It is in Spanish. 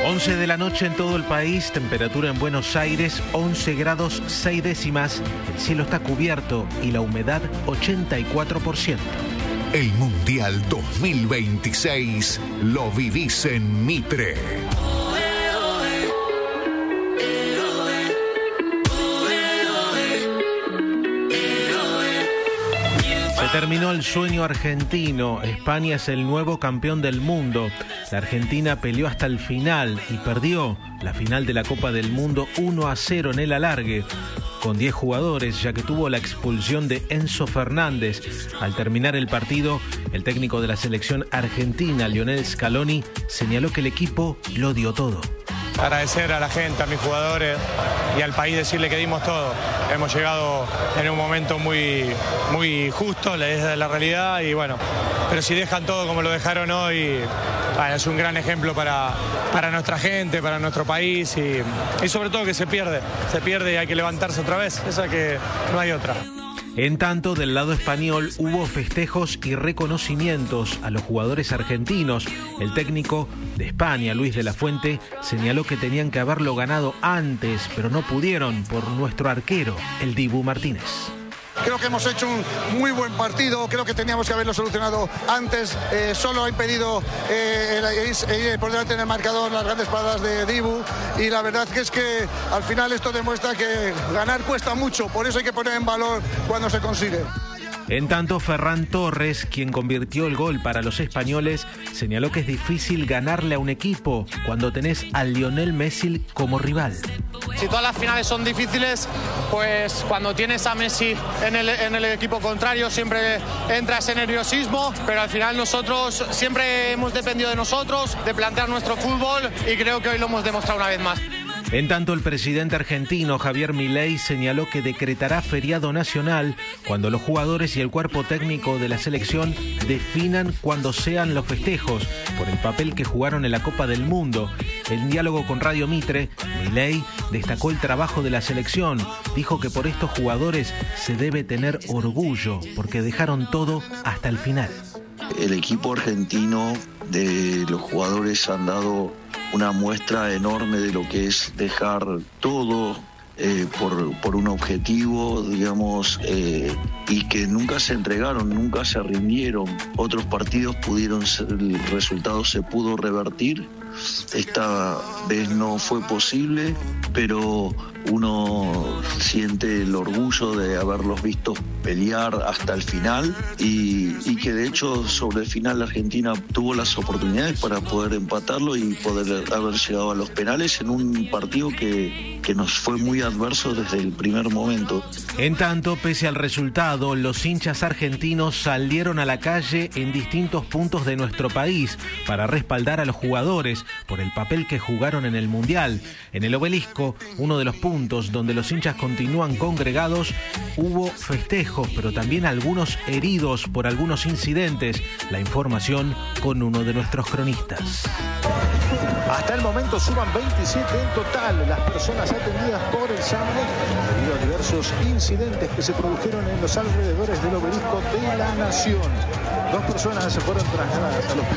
11 de la noche en todo el país, temperatura en Buenos Aires 11 grados 6 décimas, el cielo está cubierto y la humedad 84%. El Mundial 2026 lo vivís en Mitre. Terminó el sueño argentino. España es el nuevo campeón del mundo. La Argentina peleó hasta el final y perdió la final de la Copa del Mundo 1-0 en el alargue, con 10 jugadores, ya que tuvo la expulsión de Enzo Fernández. Al terminar el partido, el técnico de la selección argentina, Lionel Scaloni, señaló que el equipo lo dio todo. Agradecer a la gente, a mis jugadores y al país, decirle que dimos todo. Hemos llegado en un momento muy justo, es la realidad, y bueno, pero si dejan todo como lo dejaron hoy, bueno, es un gran ejemplo para nuestra gente, para nuestro país, y sobre todo que se pierde y hay que levantarse otra vez, esa que no hay otra. En tanto, del lado español hubo festejos y reconocimientos a los jugadores argentinos. El técnico de España, Luis de la Fuente, señaló que tenían que haberlo ganado antes, pero no pudieron por nuestro arquero, el Dibu Martínez. Creo que hemos hecho un muy buen partido, creo que teníamos que haberlo solucionado antes, solo ha impedido ir por delante en el marcador las grandes paradas de Dibu, y la verdad que es que al final esto demuestra que ganar cuesta mucho, por eso hay que poner en valor cuando se consigue. En tanto, Ferran Torres, quien convirtió el gol para los españoles, señaló que es difícil ganarle a un equipo cuando tenés a Lionel Messi como rival. Si todas las finales son difíciles, pues cuando tienes a Messi en el equipo contrario siempre entra ese nerviosismo, pero al final nosotros siempre hemos dependido de nosotros, de plantear nuestro fútbol, y creo que hoy lo hemos demostrado una vez más. En tanto, el presidente argentino Javier Milei señaló que decretará feriado nacional cuando los jugadores y el cuerpo técnico de la selección definan cuándo sean los festejos por el papel que jugaron en la Copa del Mundo. En diálogo con Radio Mitre, Milei destacó el trabajo de la selección. Dijo que por estos jugadores se debe tener orgullo porque dejaron todo hasta el final. El equipo argentino, de los jugadores, han dado una muestra enorme de lo que es dejar todo por un objetivo, digamos, y que nunca se entregaron, nunca se rindieron. Otros partidos el resultado se pudo revertir. Esta vez no fue posible, pero uno siente el orgullo de haberlos visto pelear hasta el final y que de hecho sobre el final la Argentina tuvo las oportunidades para poder empatarlo y poder haber llegado a los penales en un partido que nos fue muy adverso desde el primer momento. En tanto, pese al resultado, los hinchas argentinos salieron a la calle en distintos puntos de nuestro país para respaldar a los jugadores por el papel que jugaron en el Mundial. En el Obelisco, uno de los puntos donde los hinchas continúan congregados, hubo festejos, pero también algunos heridos por algunos incidentes. La información con uno de nuestros cronistas. Hasta el momento suman 27 en total las personas atendidas por el SAME debido a diversos incidentes que se produjeron en los alrededores del Obelisco de la Nación. 2 personas se fueron trasladadas al hospital.